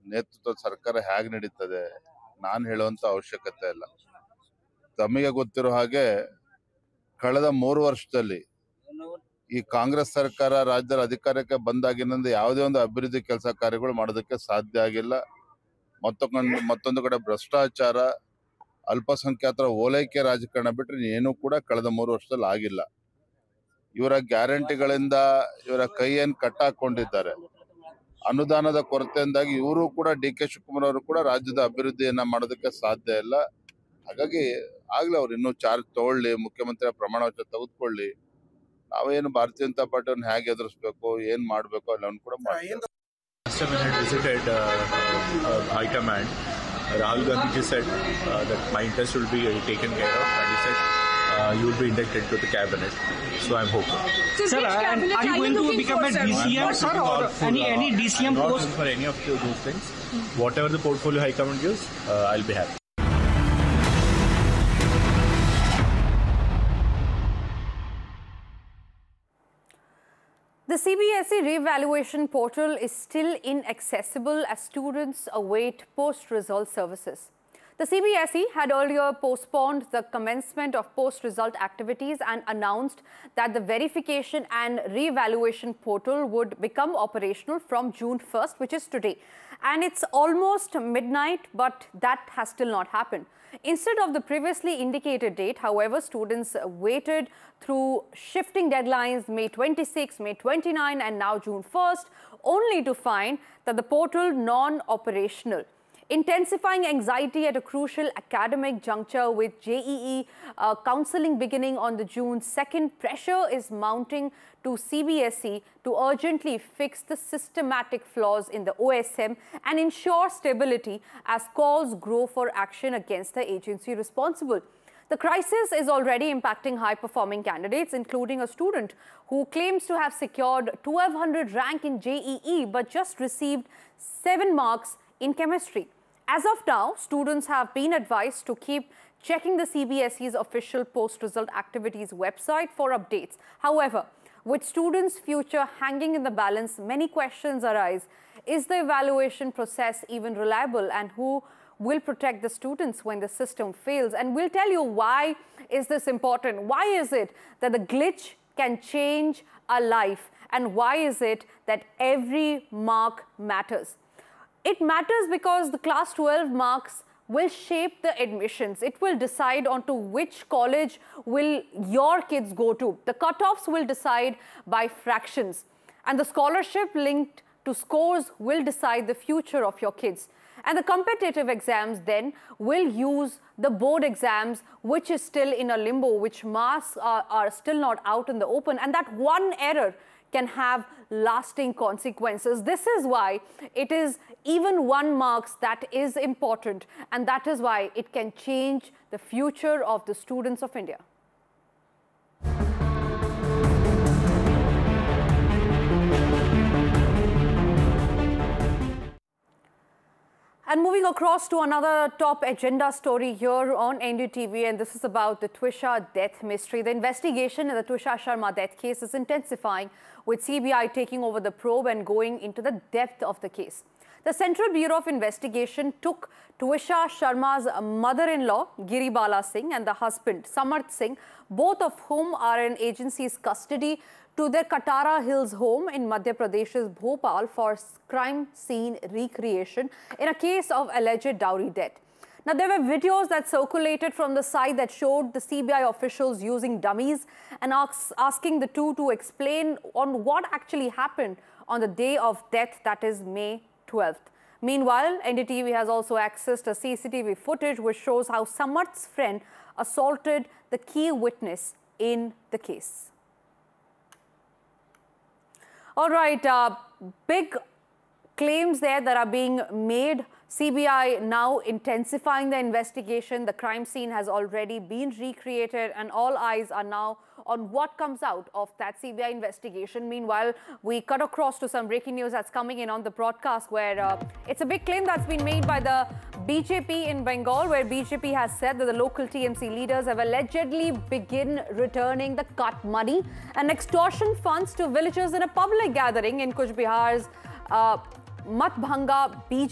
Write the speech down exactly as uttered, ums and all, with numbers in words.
ನೇತೃತ್ವದ ಸರ್ಕಾರ ಹೇಗೆ ನಡೀತದೆ ನಾನು ಹೇಳುವಂತ ಅವಶ್ಯಕತೆ ಇಲ್ಲ. ತಮಗೆ ಗೊತ್ತಿರೋ ಹಾಗೆ ಕಳೆದ ಮೂರು ವರ್ಷದಲ್ಲಿ ಈ ಕಾಂಗ್ರೆಸ್ ಸರ್ಕಾರ ರಾಜ್ಯದ ಅಧಿಕಾರಕ್ಕೆ ಬಂದಾಗಿನಿಂದ ಯಾವುದೇ ಒಂದು ಅಭಿವೃದ್ಧಿ ಕೆಲಸ ಕಾರ್ಯಗಳು ಮಾಡೋದಕ್ಕೆ ಸಾಧ್ಯ ಆಗಿಲ್ಲ. ಮತ್ತೊಂದು ಮತ್ತೊಂದು ಕಡೆ ಭ್ರಷ್ಟಾಚಾರ, ಅಲ್ಪಸಂಖ್ಯಾತರ ಓಲೈಕೆ ರಾಜಕಾರಣ ಬಿಟ್ಟರೆ ಏನೂ ಕೂಡ ಕಳೆದ ಮೂರು ವರ್ಷದಲ್ಲಿ ಆಗಿಲ್ಲ. ಇವರ ಗ್ಯಾರಂಟಿಗಳಿಂದ ಇವರ ಕೈಯನ್ನು ಕಟ್ಟಾಕೊಂಡಿದ್ದಾರೆ. ಅನುದಾನದ ಕೊರತೆಯಿಂದಾಗಿ ಇವರು ಕೂಡ ಡಿ ಕೆ ಶಿವಕುಮಾರ್ ಅವರು ಕೂಡ ರಾಜ್ಯದ ಅಭಿವೃದ್ಧಿಯನ್ನ ಮಾಡೋದಕ್ಕೆ ಸಾಧ್ಯ ಇಲ್ಲ. ಹಾಗಾಗಿ ಆಗ್ಲೇ ಅವ್ರು ಇನ್ನೂ ಚಾರ್ಜ್ ತಗೊಳ್ಳಿ, ಮುಖ್ಯಮಂತ್ರಿ ಪ್ರಮಾಣ ವಚನ ತೆಗೆದುಕೊಳ್ಳಿ. ನಾವೇನು ಭಾರತೀಯ ಜನತಾ ಪಾರ್ಟಿಯನ್ನು ಹೇಗೆ ಎದುರಿಸಬೇಕು, ಏನ್ ಮಾಡಬೇಕು ಅನ್ನೋದು ಕೂಡ ಮಾಡ್ತೀವಿ. Last time when I had visited uh, uh, High Command, Rahul Gandhi ji said uh, that my interest will be taken care of, and he said uh, you will be inducted to the cabinet. So I'm hopeful. So sir, and are you going to become a D C M, sir, or any any D C M I'm not post? for any of those things. Whatever the portfolio High Command gives, uh, I'll be happy. The C B S E re-evaluation portal is still inaccessible as students await post-result services. The C B S E had earlier postponed the commencement of post-result activities and announced that the verification and re-evaluation portal would become operational from June first, which is today. And it's almost midnight, but that has still not happened. Instead of the previously indicated date, however, students waited through shifting deadlines May twenty-sixth, May twenty-ninth and now June first, only to find that the portal non-operational. Intensifying anxiety at a crucial academic juncture with J E E uh, counselling beginning on the June second, pressure is mounting to C B S E to urgently fix the systematic flaws in the O S M and ensure stability as calls grow for action against the agency responsible. The crisis is already impacting high-performing candidates, including a student who claims to have secured twelve hundred rank in J E E but just received seven marks in chemistry. As of now, students have been advised to keep checking the C B S E's official post-result activities website for updates. However, with students' future hanging in the balance, many questions arise. Is the evaluation process even reliable, and who will protect the students when the system fails? And we'll tell you why is this important. Why is it that the glitch can change a life? And why is it that every mark matters? It matters because the class twelve marks will shape the admissions. It will decide onto which college will your kids go to. The cutoffs will decide by fractions. And the scholarship linked to scores will decide the future of your kids. And the competitive exams then will use the board exams, which is still in a limbo, which marks are, are still not out in the open. And that one error can have lasting consequences. This is why it is even one marks that is important, and that is why it can change the future of the students of India. And moving across to another top agenda story here on N D T V, and this is about the Twisha death mystery. The investigation in the Twisha Sharma death case is intensifying, with C B I taking over the probe and going into the depth of the case. The Central Bureau of Investigation took Twisha Sharma's mother-in-law, Giribala Singh, and the husband, Samarth Singh, both of whom are in agency's custody, to their Katara Hills home in Madhya Pradesh's Bhopal for crime scene recreation in a case of alleged dowry debt. Now, there were videos that circulated from the site that showed the C B I officials using dummies and asks, asking the two to explain on what actually happened on the day of death, that is May twelfth. Meanwhile, N D T V has also accessed a C C T V footage which shows how Samarth's friend assaulted the key witness in the case. All right, uh, big claims there that are being made. C B I now intensifying the investigation. The crime scene has already been recreated, and all eyes are now on what comes out of that C B I investigation. Meanwhile, we cut across to some breaking news that's coming in on the broadcast, where uh, it's a big claim that's been made by the B J P in Bengal, where B J P has said that the local T M C leaders have allegedly begin returning the cut money and extortion funds to villagers in a public gathering in Kuch Bihar's uh, Matbhanga B J P.